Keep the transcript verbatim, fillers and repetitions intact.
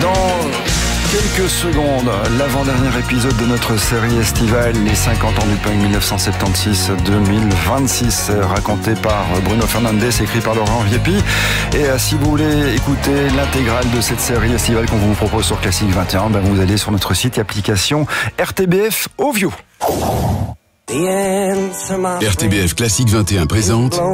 Dans quelques secondes, l'avant-dernier épisode de notre série estivale, les cinquante ans du punk mille neuf cent soixante-seize à deux mille vingt-six, raconté par Bruno Fernandes, écrit par Laurent Riepi. Et euh, si vous voulez écouter l'intégrale de cette série estivale qu'on vous propose sur Classique vingt et un, ben vous allez sur notre site et application R T B F Ovio. R T B F Classique vingt et un présente